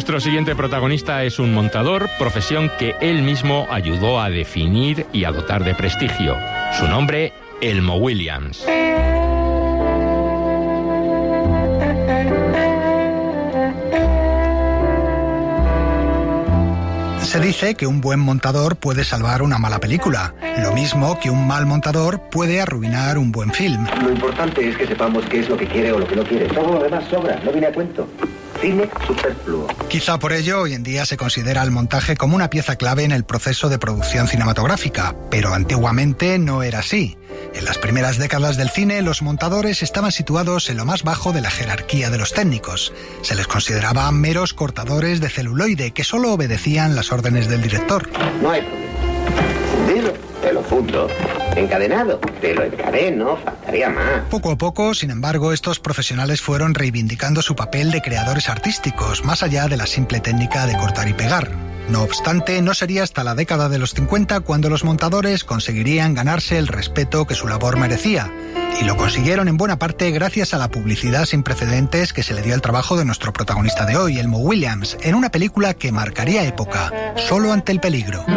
Nuestro siguiente protagonista es un montador, profesión que él mismo ayudó a definir y a dotar de prestigio. Su nombre, Elmo Williams. Se dice que un buen montador puede salvar una mala película, lo mismo que un mal montador puede arruinar un buen film. Lo importante es que sepamos qué es lo que quiere o lo que no quiere. Todo lo demás sobra, no viene a cuento. Cine superfluo. Quizá por ello hoy en día se considera el montaje como una pieza clave en el proceso de producción cinematográfica, pero antiguamente no era así. En las primeras décadas del cine, los montadores estaban situados en lo más bajo de la jerarquía de los técnicos. Se les consideraba meros cortadores de celuloide que solo obedecían las órdenes del director. No hay problema. Fundido, te lo fundo. Encadenado, te lo encadeno, faltaría más. Poco a poco, sin embargo, estos profesionales fueron reivindicando su papel de creadores artísticos, más allá de la simple técnica de cortar y pegar. No obstante, no sería hasta la década de los 50 cuando los montadores conseguirían ganarse el respeto que su labor merecía. Y lo consiguieron en buena parte gracias a la publicidad sin precedentes que se le dio al trabajo de nuestro protagonista de hoy, Elmo Williams, en una película que marcaría época, Solo ante el peligro.